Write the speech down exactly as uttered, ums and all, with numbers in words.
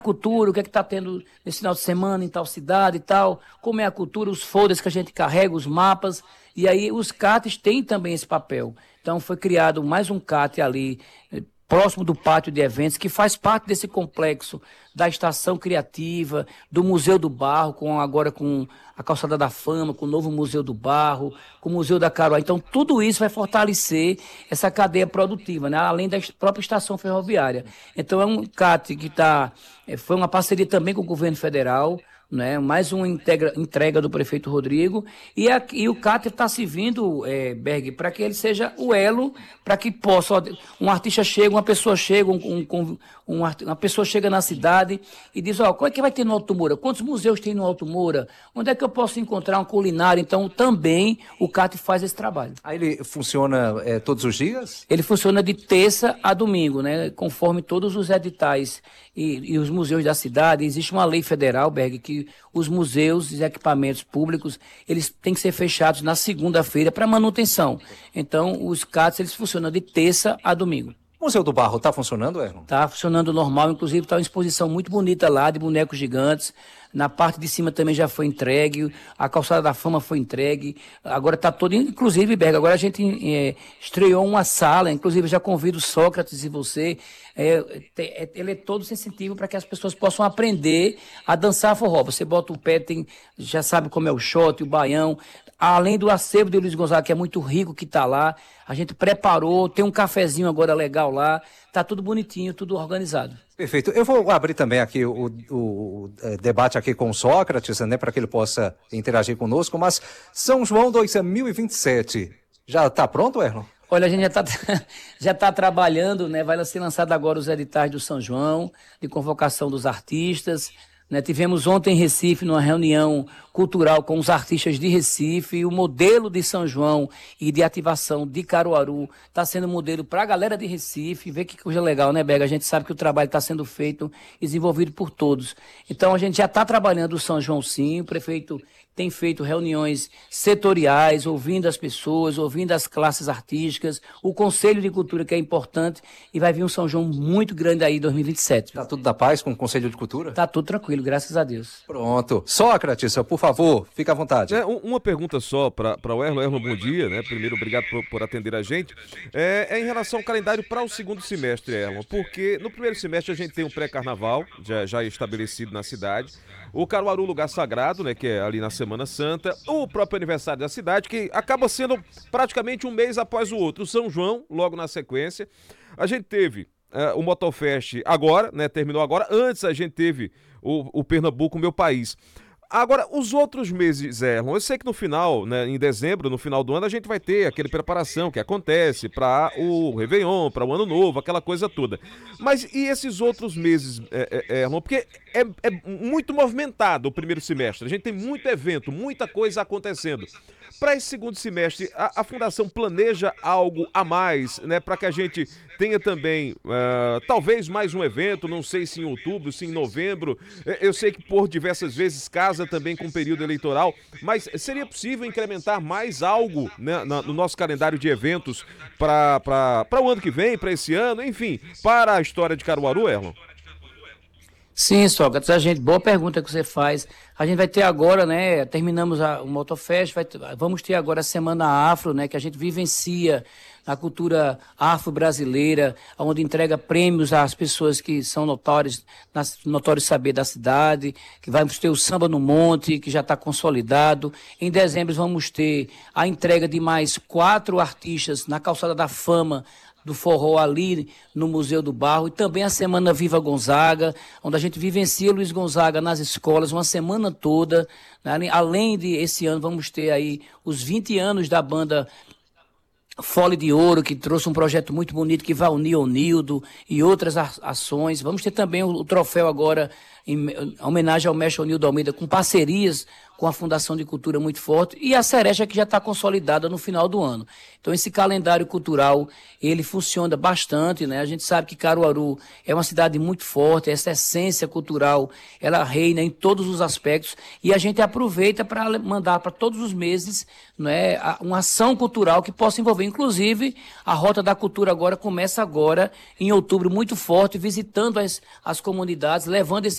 cultura, o que é que está tendo nesse final de semana em tal cidade e tal, como é a cultura, os folders que a gente carrega, os mapas, e aí os C A Ts têm também esse papel. Então foi criado mais um C A T ali, eh, próximo do pátio de eventos, que faz parte desse complexo da Estação Criativa, do Museu do Barro, com, agora com a Calçada da Fama, com o novo Museu do Barro, com o Museu da Caruaru. Então tudo isso vai fortalecer essa cadeia produtiva, né? Além da própria estação ferroviária. Então é um C A T que tá, foi uma parceria também com o governo federal, né? Mais uma integra, entrega do prefeito Rodrigo, e, a, e o C A T está servindo, é, Berg, para que ele seja o elo, para que possa, ó, um artista chega, uma pessoa chega, um, um, um, uma pessoa chega na cidade e diz, ó, como é que vai ter no Alto Moura? Quantos museus tem no Alto Moura? Onde é que eu posso encontrar um culinário? Então, também o C A T faz esse trabalho. Aí ele funciona é, todos os dias? Ele funciona de terça a domingo, né? Conforme todos os editais e, e os museus da cidade. Existe uma lei federal, Berg, que os museus e equipamentos públicos, eles têm que ser fechados na segunda-feira para manutenção. Então, os C A Ts, eles funcionam de terça a domingo. O Museu do Barro está funcionando, Erlon? Está funcionando normal, inclusive está uma exposição muito bonita lá, de bonecos gigantes. Na parte de cima também já foi entregue, a Calçada da Fama foi entregue, agora está todo, inclusive, Berg, agora a gente é, estreou uma sala, inclusive já convido Sócrates e você, é, é, ele é todo sensitivo para que as pessoas possam aprender a dançar forró. Você bota o pé, tem, já sabe como é o shot, o baião, além do acervo de Luiz Gonzaga, que é muito rico, que está lá, a gente preparou, tem um cafezinho agora legal lá, está tudo bonitinho, tudo organizado. Perfeito. Eu vou abrir também aqui o, o, o debate aqui com o Sócrates, né, para que ele possa interagir conosco, mas São João dois mil e vinte e sete, já está pronto, Erlon? Olha, a gente já está já tá trabalhando, né? Vai ser lançado agora os editais do São João, de convocação dos artistas, né? Tivemos ontem em Recife, numa reunião cultural com os artistas de Recife, e o modelo de São João e de ativação de Caruaru está sendo modelo para a galera de Recife. Vê que coisa legal, né, Berga? A gente sabe que o trabalho está sendo feito e desenvolvido por todos. Então, a gente já está trabalhando o São João, sim. O prefeito tem feito reuniões setoriais, ouvindo as pessoas, ouvindo as classes artísticas, o Conselho de Cultura, que é importante, e vai vir um São João muito grande aí em dois mil e vinte e sete. Está tudo da paz com o Conselho de Cultura? Está tudo tranquilo, graças a Deus. Pronto. Sócrates, por favor, fica à vontade. É, uma pergunta só para o Erlon. Erlon, bom dia, né? Primeiro, obrigado por, por atender a gente. É, é em relação ao calendário para o segundo semestre, Erlon, porque no primeiro semestre a gente tem um pré-carnaval, já, já estabelecido na cidade, o Caruaru Lugar Sagrado, né, que é ali na Semana Santa, o próprio aniversário da cidade, que acaba sendo praticamente um mês após o outro, o São João, logo na sequência. A gente teve uh, o Motofest agora, né, terminou agora, antes a gente teve o, o Pernambuco, Meu País. Agora, os outros meses, Erlon, eu sei que no final, né, em dezembro, no final do ano, a gente vai ter aquela preparação que acontece para o Réveillon, para o Ano Novo, aquela coisa toda. Mas e esses outros meses, é, é, Erlon? Porque é, é muito movimentado o primeiro semestre, a gente tem muito evento, muita coisa acontecendo. Para esse segundo semestre, a, a Fundação planeja algo a mais, né, para que a gente tenha também, uh, talvez mais um evento, não sei se em outubro, se em novembro. Eu sei que por diversas vezes casa também com o período eleitoral, mas seria possível incrementar mais algo, né, no nosso calendário de eventos para o ano que vem, para esse ano, enfim, para a história de Caruaru, Erlon? Sim, Sócrates, a gente, boa pergunta que você faz. A gente vai ter agora, né, terminamos a, o Motofest, vai ter, vamos ter agora a Semana Afro, né, que a gente vivencia a cultura afro-brasileira, onde entrega prêmios às pessoas que são notórias, notórios saber da cidade, que vamos ter o Samba no Monte, que já está consolidado. Em dezembro vamos ter a entrega de mais quatro artistas na Calçada da Fama, do forró ali no Museu do Barro, e também a Semana Viva Gonzaga, onde a gente vivencia Luiz Gonzaga nas escolas uma semana toda, né? Além de esse ano vamos ter aí os vinte anos da banda Fole de Ouro, que trouxe um projeto muito bonito que vai unir o Nildo e outras ações. Vamos ter também o, o troféu agora em homenagem ao mestre Nildo Almeida, com parcerias com a Fundação de Cultura muito forte, e a Seresta, que já está consolidada no final do ano. Então esse calendário cultural, ele funciona bastante, né? A gente sabe que Caruaru é uma cidade muito forte, essa essência cultural, ela reina em todos os aspectos, e a gente aproveita para mandar para todos os meses, né, uma ação cultural que possa envolver, inclusive, a Rota da Cultura agora começa agora, em outubro, muito forte, visitando as, as comunidades, levando esse